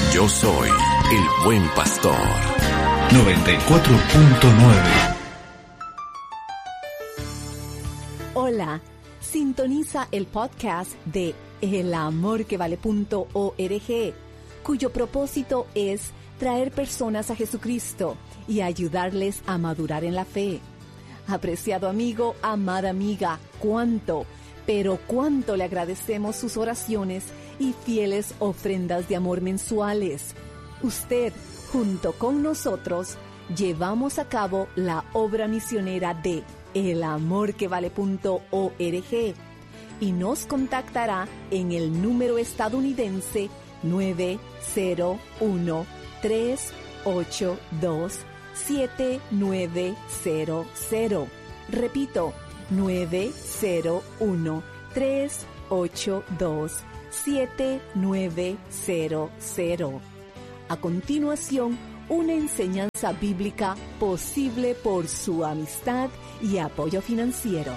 Yo soy el buen pastor. 94.9. Hola, sintoniza el podcast de elamorquevale.org, cuyo propósito es traer personas a Jesucristo y ayudarles a madurar en la fe. Apreciado amigo, amada amiga, cuánto le agradecemos sus oraciones y fieles ofrendas de amor mensuales. Usted, junto con nosotros, llevamos a cabo la obra misionera de elamorquevale.org y nos contactará en el número estadounidense 901-382-7900. Repito, 901-382-7900. A continuación, una enseñanza bíblica posible por su amistad y apoyo financiero.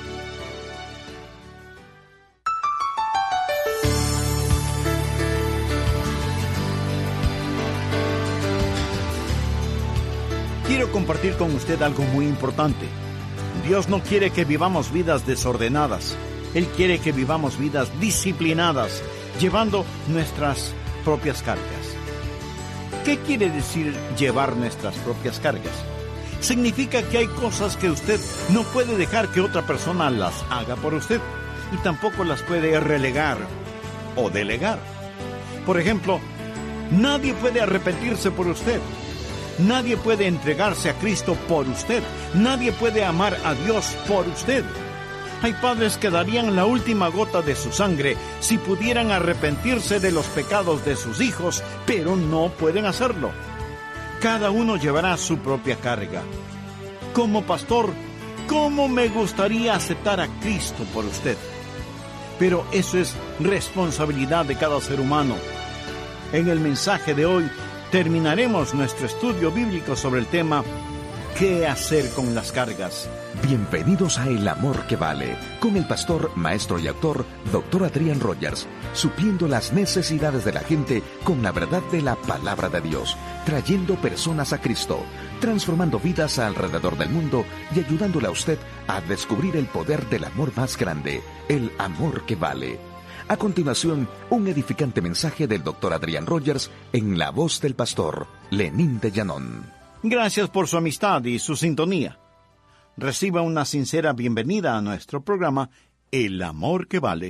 Quiero compartir con usted algo muy importante. Dios no quiere que vivamos vidas desordenadas. Él quiere que vivamos vidas disciplinadas, llevando nuestras propias cargas. ¿Qué quiere decir llevar nuestras propias cargas? Significa que hay cosas que usted no puede dejar que otra persona las haga por usted y tampoco las puede relegar o delegar. Por ejemplo, nadie puede arrepentirse por usted. Nadie puede entregarse a Cristo por usted. Nadie puede amar a Dios por usted. Hay padres que darían la última gota de su sangre si pudieran arrepentirse de los pecados de sus hijos, pero no pueden hacerlo. Cada uno llevará su propia carga. Como pastor, ¿cómo me gustaría aceptar a Cristo por usted? Pero eso es responsabilidad de cada ser humano. En el mensaje de hoy terminaremos nuestro estudio bíblico sobre el tema ¿qué hacer con las cargas? Bienvenidos a El Amor que Vale, con el pastor, maestro y autor, Dr. Adrián Rogers, supliendo las necesidades de la gente con la verdad de la palabra de Dios, trayendo personas a Cristo, transformando vidas alrededor del mundo y ayudándole a usted a descubrir el poder del amor más grande, el amor que vale. A continuación, un edificante mensaje del Dr. Adrián Rogers en la voz del pastor Lenín de Llanón. Gracias por su amistad y su sintonía. Reciba una sincera bienvenida a nuestro programa El Amor que Vale.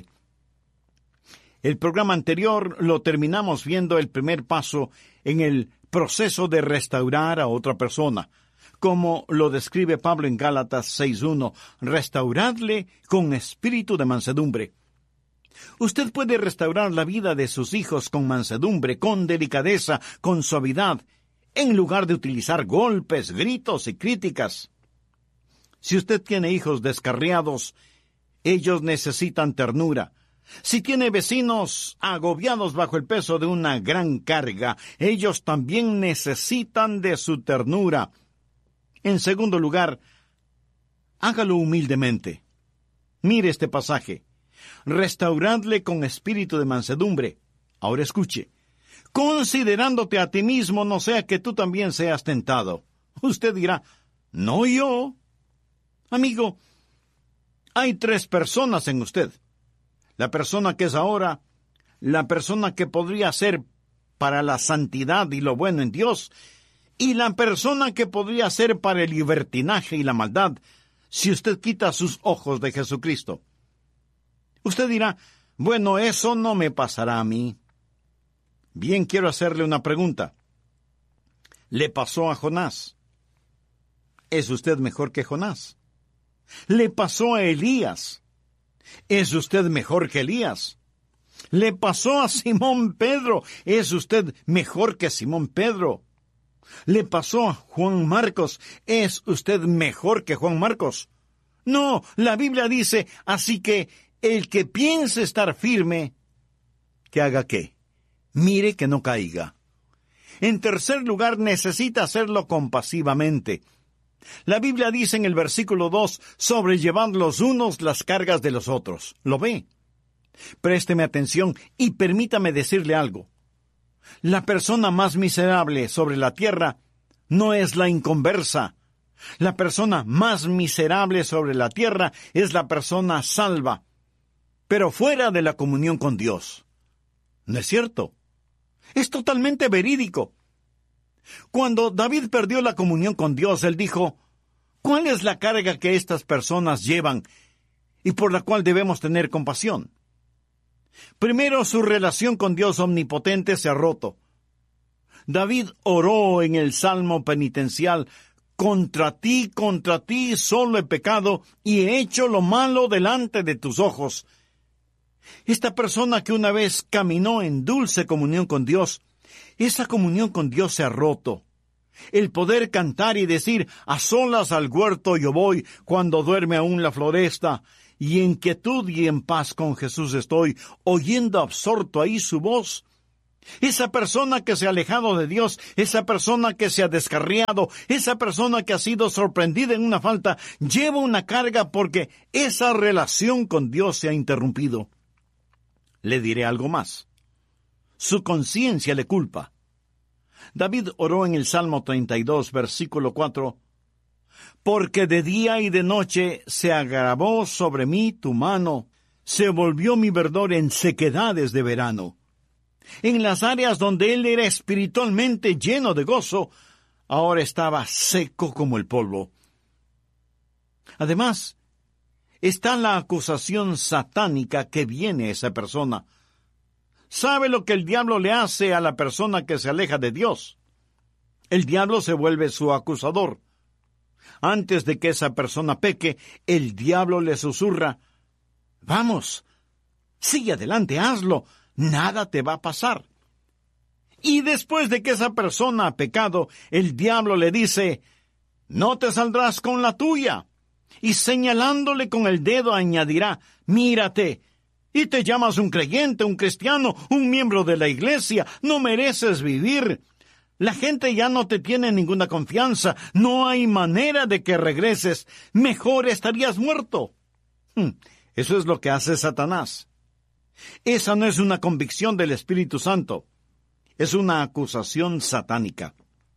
El programa anterior lo terminamos viendo el primer paso en el proceso de restaurar a otra persona, como lo describe Pablo en Gálatas 6:1, restauradle con espíritu de mansedumbre. Usted puede restaurar la vida de sus hijos con mansedumbre, con delicadeza, con suavidad, en lugar de utilizar golpes, gritos y críticas. Si usted tiene hijos descarriados, ellos necesitan ternura. Si tiene vecinos agobiados bajo el peso de una gran carga, ellos también necesitan de su ternura. En segundo lugar, hágalo humildemente. Mire este pasaje. Restauradle con espíritu de mansedumbre. Ahora escuche. Considerándote a ti mismo, no sea que tú también seas tentado. Usted dirá, no yo. Amigo, hay 3 personas en usted. La persona que es ahora, la persona que podría ser para la santidad y lo bueno en Dios, y la persona que podría ser para el libertinaje y la maldad, si usted quita sus ojos de Jesucristo. Usted dirá, bueno, eso no me pasará a mí. Bien, quiero hacerle una pregunta. ¿Le pasó a Jonás? ¿Es usted mejor que Jonás? ¿Le pasó a Elías? ¿Es usted mejor que Elías? ¿Le pasó a Simón Pedro? ¿Es usted mejor que Simón Pedro? ¿Le pasó a Juan Marcos? ¿Es usted mejor que Juan Marcos? No, la Biblia dice, así que el que piense estar firme, ¿que haga qué? Mire que no caiga. En tercer lugar, necesita hacerlo compasivamente. La Biblia dice en el versículo 2, sobrellevad los unos las cargas de los otros. ¿Lo ve? Présteme atención y permítame decirle algo. La persona más miserable sobre la tierra no es la inconversa. La persona más miserable sobre la tierra es la persona salva, pero fuera de la comunión con Dios. ¿No es cierto? Es totalmente verídico. Cuando David perdió la comunión con Dios, él dijo, ¿cuál es la carga que estas personas llevan y por la cual debemos tener compasión? Primero, su relación con Dios omnipotente se ha roto. David oró en el Salmo penitencial, contra ti, solo he pecado y he hecho lo malo delante de tus ojos. Esta persona que una vez caminó en dulce comunión con Dios, esa comunión con Dios se ha roto. El poder cantar y decir, a solas al huerto yo voy, cuando duerme aún la floresta, y en quietud y en paz con Jesús estoy, oyendo absorto ahí su voz. Esa persona que se ha alejado de Dios, esa persona que se ha descarriado, esa persona que ha sido sorprendida en una falta, lleva una carga porque esa relación con Dios se ha interrumpido. Le diré algo más. Su conciencia le culpa. David oró en el Salmo 32, versículo 4, porque de día y de noche se agravó sobre mí tu mano, se volvió mi verdor en sequedades de verano. En las áreas donde él era espiritualmente lleno de gozo, ahora estaba seco como el polvo. Además, está la acusación satánica que viene a esa persona. ¿Sabe lo que el diablo le hace a la persona que se aleja de Dios? El diablo se vuelve su acusador. Antes de que esa persona peque, el diablo le susurra, «Vamos, sigue adelante, hazlo, nada te va a pasar». Y después de que esa persona ha pecado, el diablo le dice, «No te saldrás con la tuya». Y señalándole con el dedo añadirá, «Mírate, y te llamas un creyente, un cristiano, un miembro de la iglesia, no mereces vivir. La gente ya no te tiene ninguna confianza, no hay manera de que regreses, mejor estarías muerto». Eso es lo que hace Satanás. Esa no es una convicción del Espíritu Santo, es una acusación satánica.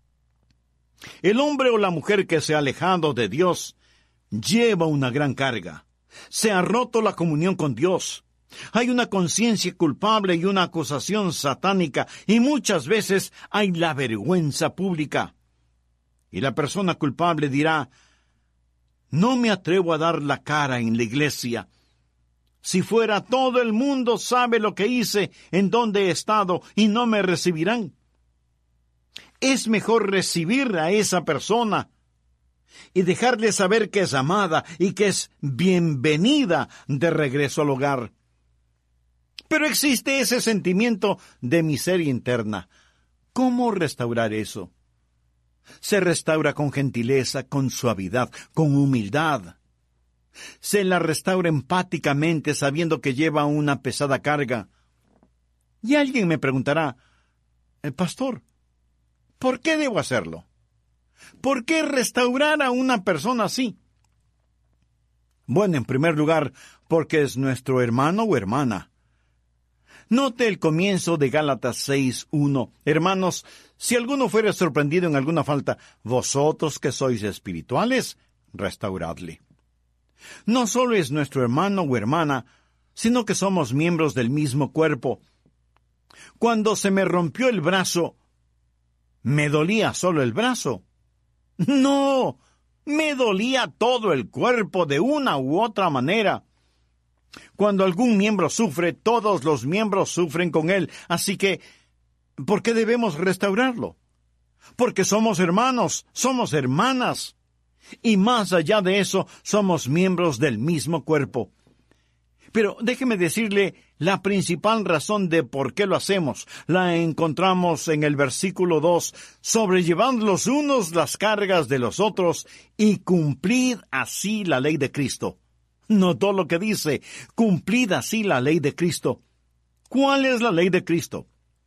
El hombre o la mujer que se ha alejado de Dios lleva una gran carga. Se ha roto la comunión con Dios. Hay una conciencia culpable y una acusación satánica, y muchas veces hay la vergüenza pública. Y la persona culpable dirá, «No me atrevo a dar la cara en la iglesia. Si fuera todo el mundo sabe lo que hice, en dónde he estado, y no me recibirán». Es mejor recibir a esa persona y dejarle saber que es amada y que es bienvenida de regreso al hogar. Pero existe ese sentimiento de miseria interna. ¿Cómo restaurar eso? Se restaura con gentileza, con suavidad, con humildad. Se la restaura empáticamente, sabiendo que lleva una pesada carga. Y alguien me preguntará, «Pastor, ¿por qué debo hacerlo? ¿Por qué restaurar a una persona así?» Bueno, en primer lugar, porque es nuestro hermano o hermana. Note el comienzo de Gálatas 6:1. Hermanos, si alguno fuere sorprendido en alguna falta, vosotros que sois espirituales, restauradle. No solo es nuestro hermano o hermana, sino que somos miembros del mismo cuerpo. Cuando se me rompió el brazo, ¿me dolía solo el brazo? No, me dolía todo el cuerpo de una u otra manera. Cuando algún miembro sufre, todos los miembros sufren con él. Así que, ¿por qué debemos restaurarlo? Porque somos hermanos, somos hermanas. Y más allá de eso, somos miembros del mismo cuerpo. Pero déjeme decirle, la principal razón de por qué lo hacemos la encontramos en el versículo 2, sobrellevad los unos las cargas de los otros y cumplid así la ley de Cristo. Notó lo que dice, cumplid así la ley de Cristo. ¿Cuál es la ley de Cristo?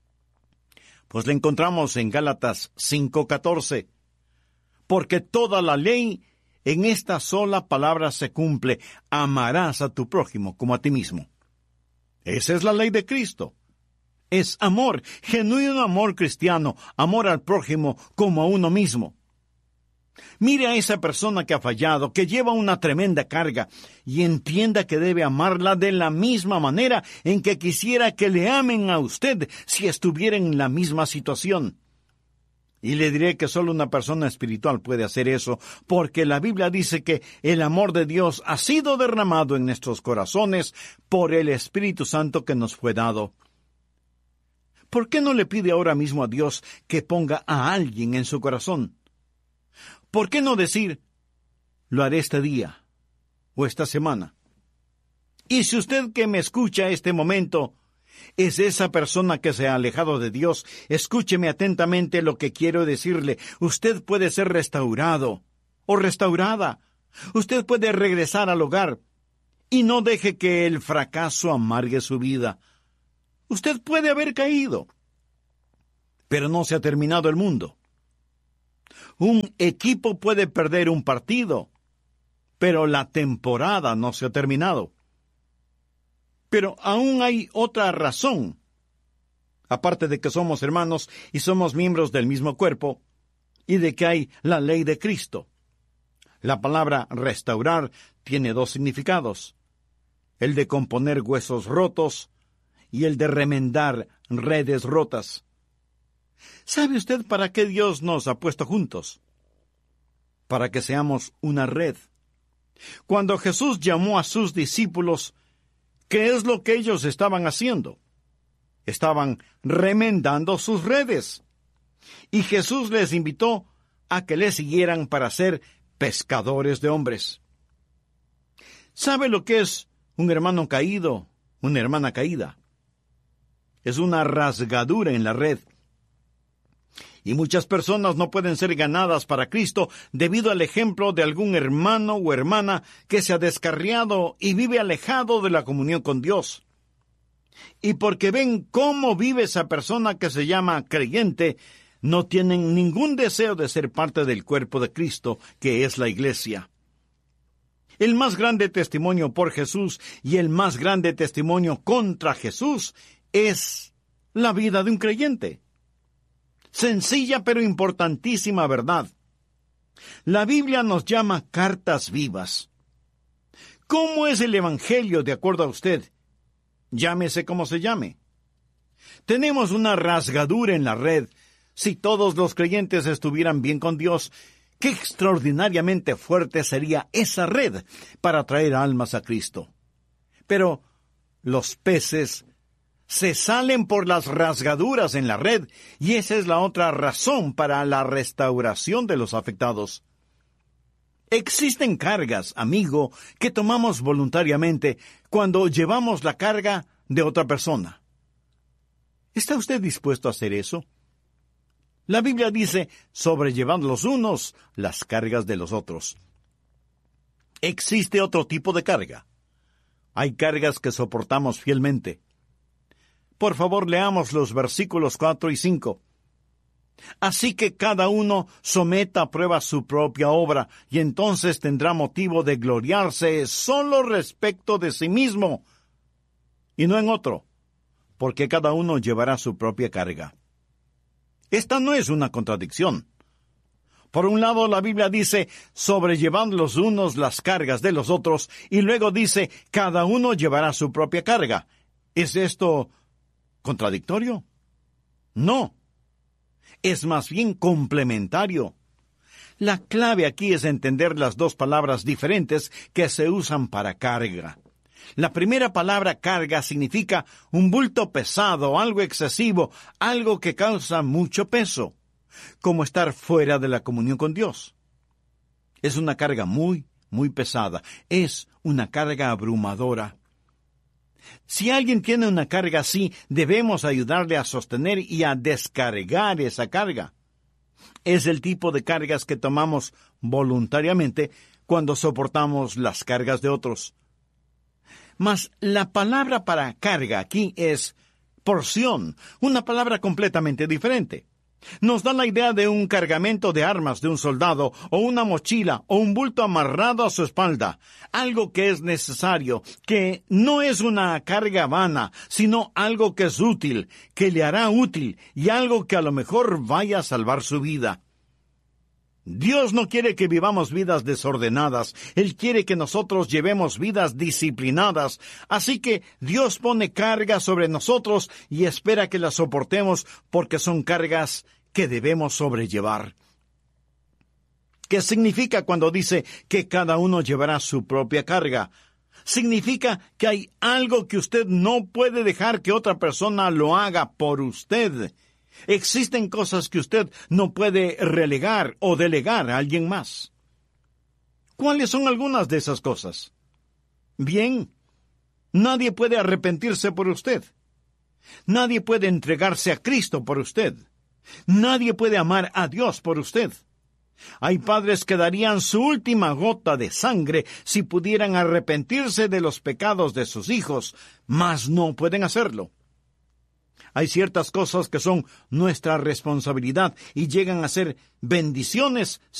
Pues la encontramos en Gálatas 5:14. Porque toda la ley en esta sola palabra se cumple, amarás a tu prójimo como a ti mismo. Esa es la ley de Cristo. es amor, genuino amor cristiano, amor al prójimo como a uno mismo. Mire a esa persona que ha fallado, que lleva una tremenda carga, y entienda que debe amarla de la misma manera en que quisiera que le amen a usted si estuviera en la misma situación. Y le diré que solo una persona espiritual puede hacer eso, porque la Biblia dice que el amor de Dios ha sido derramado en nuestros corazones por el Espíritu Santo que nos fue dado. ¿Por qué no le pide ahora mismo a Dios que ponga a alguien en su corazón? ¿Por qué no decir, lo haré este día o esta semana? Y si usted que me escucha este momento es esa persona que se ha alejado de Dios, escúcheme atentamente lo que quiero decirle. Usted puede ser restaurado o restaurada. Usted puede regresar al hogar y no deje que el fracaso amargue su vida. Usted puede haber caído, pero no se ha terminado el mundo. Un equipo puede perder un partido, pero la temporada no se ha terminado. Pero aún hay otra razón. Aparte de que somos hermanos y somos miembros del mismo cuerpo, y de que hay la ley de Cristo. La palabra restaurar tiene dos significados: el de componer huesos rotos y el de remendar redes rotas. ¿Sabe usted para qué Dios nos ha puesto juntos? Para que seamos una red. Cuando Jesús llamó a sus discípulos, ¿qué es lo que ellos estaban haciendo? Estaban remendando sus redes. Y Jesús les invitó a que le siguieran para ser pescadores de hombres. ¿Sabe lo que es un hermano caído, una hermana caída? Es una rasgadura en la red. Y muchas personas no pueden ser ganadas para Cristo debido al ejemplo de algún hermano o hermana que se ha descarriado y vive alejado de la comunión con Dios. Y porque ven cómo vive esa persona que se llama creyente, no tienen ningún deseo de ser parte del cuerpo de Cristo, que es la iglesia. El más grande testimonio por Jesús y el más grande testimonio contra Jesús es la vida de un creyente. Sencilla pero importantísima verdad. La Biblia nos llama cartas vivas. ¿Cómo es el Evangelio de acuerdo a usted? Llámese como se llame. Tenemos una rasgadura en la red. Si todos los creyentes estuvieran bien con Dios, qué extraordinariamente fuerte sería esa red para traer almas a Cristo. Pero los peces se salen por las rasgaduras en la red, y esa es la otra razón para la restauración de los afectados. Existen cargas, amigo, que tomamos voluntariamente cuando llevamos la carga de otra persona. ¿Está usted dispuesto a hacer eso? La Biblia dice, sobrellevad los unos las cargas de los otros. Existe otro tipo de carga. Hay cargas que soportamos fielmente. Por favor, leamos los versículos 4 y 5. Así que cada uno someta a prueba su propia obra, y entonces tendrá motivo de gloriarse solo respecto de sí mismo, y no en otro, porque cada uno llevará su propia carga. Esta no es una contradicción. Por un lado, la Biblia dice, sobrellevad los unos las cargas de los otros, y luego dice, cada uno llevará su propia carga. ¿Es esto contradictorio? No. Es más bien complementario. La clave aquí es entender las dos palabras diferentes que se usan para carga. La primera palabra carga significa un bulto pesado, algo excesivo, algo que causa mucho peso, como estar fuera de la comunión con Dios. Es una carga muy, muy pesada. Es una carga abrumadora. Si alguien tiene una carga así, debemos ayudarle a sostener y a descargar esa carga. Es el tipo de cargas que tomamos voluntariamente cuando soportamos las cargas de otros. Mas la palabra para carga aquí es porción, una palabra completamente diferente. Nos da la idea de un cargamento de armas de un soldado, o una mochila, o un bulto amarrado a su espalda. Algo que es necesario, que no es una carga vana, sino algo que es útil, que le hará útil, y algo que a lo mejor vaya a salvar su vida. Dios no quiere que vivamos vidas desordenadas. Él quiere que nosotros llevemos vidas disciplinadas. Así que Dios pone cargas sobre nosotros y espera que las soportemos porque son cargas que debemos sobrellevar. ¿Qué significa cuando dice que cada uno llevará su propia carga? Significa que hay algo que usted no puede dejar que otra persona lo haga por usted. Existen cosas que usted no puede relegar o delegar a alguien más. ¿Cuáles son algunas de esas cosas? Bien, nadie puede arrepentirse por usted. Nadie puede entregarse a Cristo por usted. Nadie puede amar a Dios por usted. Hay padres que darían su última gota de sangre si pudieran arrepentirse de los pecados de sus hijos, mas no pueden hacerlo. Hay ciertas cosas que son nuestra responsabilidad y llegan a ser bendiciones